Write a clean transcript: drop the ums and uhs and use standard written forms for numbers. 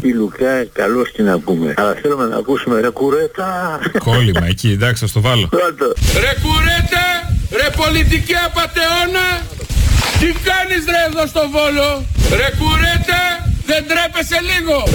Κυριακή Λουκά, καλώς την ακούμε. Αλλά θέλουμε να ακούσουμε ρε κουρέτα. Κόλλημα εκεί, εντάξει, θα στο βάλω. Ρε κουρέτα, ρε πολιτική απατεώνα, τι κάνεις ρε εδώ στο Βόλο? Ρε κουρέτα, δεν τρέπεσαι λίγο?